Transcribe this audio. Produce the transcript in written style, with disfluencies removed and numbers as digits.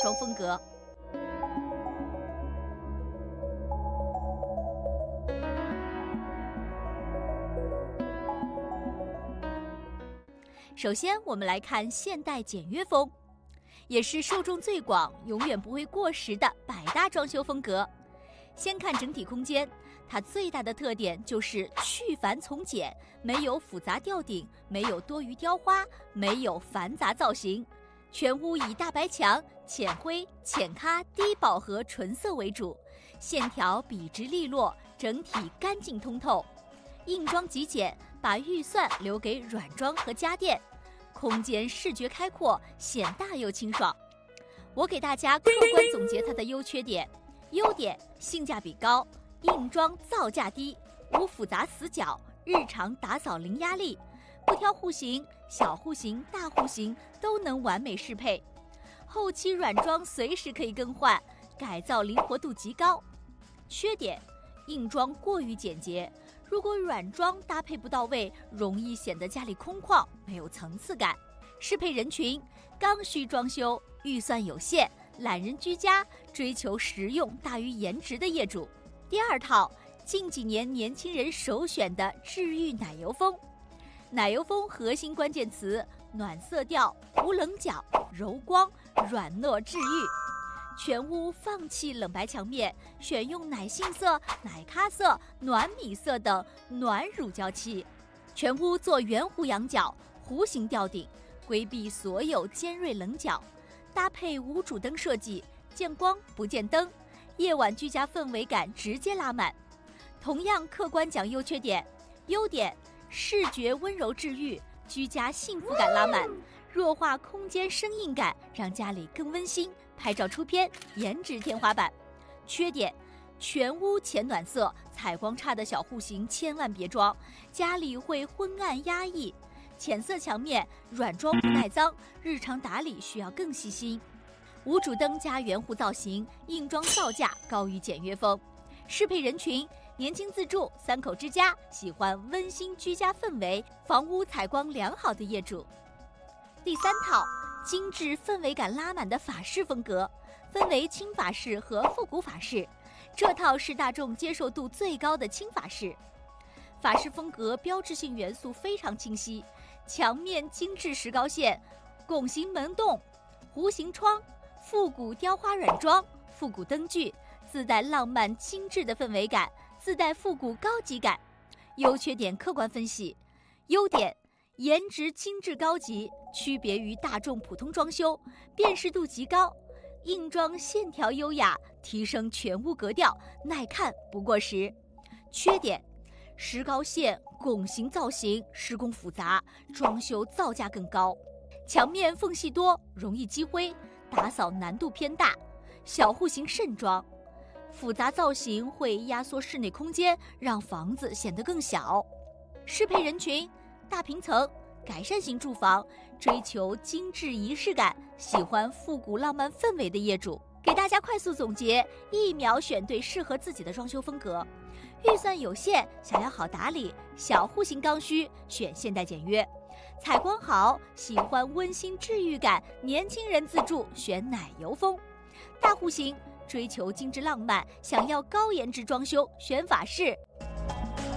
装风格。首先，我们来看现代简约风，也是受众最广、永远不会过时的百搭装修风格。先看整体空间，它最大的特点就是去繁从简，没有复杂吊顶，没有多余雕花，没有繁杂造型。全屋以大白墙、浅灰、浅咖、低饱和纯色为主，线条笔直利落，整体干净通透。硬装极简，把预算留给软装和家电，空间视觉开阔，显大又清爽。我给大家客观总结它的优缺点。优点：性价比高，硬装造价低，无复杂死角，日常打扫零压力，不挑户型，小户型、大户型都能完美适配。后期软装随时可以更换，改造灵活度极高。缺点：硬装过于简洁，如果软装搭配不到位，容易显得家里空旷，没有层次感。适配人群：刚需装修，预算有限，懒人居家，追求实用大于颜值的业主。第二套，近几年年轻人首选的治愈奶油风。奶油风核心关键词：暖色调、无棱角、柔光、软糯治愈。全屋放弃冷白墙面，选用奶杏色、奶咖色、暖米色等暖乳胶漆。全屋做圆弧仰角、弧形吊顶，规避所有尖锐棱角。搭配无主灯设计，见光不见灯，夜晚居家氛围感直接拉满。同样客观讲优缺点。优点：视觉温柔治愈，居家幸福感拉满，弱化空间生硬感，让家里更温馨，拍照出片，颜值天花板。缺点：全屋浅暖色，采光差的小户型千万别装，家里会昏暗压抑。浅色墙面，软装不耐脏，日常打理需要更细心。无主灯加圆弧造型，硬装造价高于简约风。适配人群：年轻自住、三口之家，喜欢温馨居家氛围、房屋采光良好的业主。第三套，精致氛围感拉满的法式风格，分为轻法式和复古法式。这套是大众接受度最高的轻法式。法式风格标志性元素非常清晰，墙面精致石膏线、拱形门洞、弧形窗、复古雕花软装、复古灯具，自带浪漫精致的氛围感，自带复古高级感。优缺点客观分析。优点：颜值精致高级，区别于大众普通装修，辨识度极高。硬装线条优雅，提升全屋格调，耐看不过时。缺点：石膏线、拱形造型，施工复杂，装修造价更高。墙面缝隙多，容易积灰，打扫难度偏大。小户型慎装，复杂造型会压缩室内空间，让房子显得更小。适配人群：大平层、改善型住房，追求精致仪式感，喜欢复古浪漫氛围的业主。给大家快速总结，1秒选对适合自己的装修风格。预算有限，想要好打理，小户型刚需，选现代简约。采光好，喜欢温馨治愈感，年轻人自住，选奶油风。大户型追求精致浪漫，想要高颜值装修，选法式。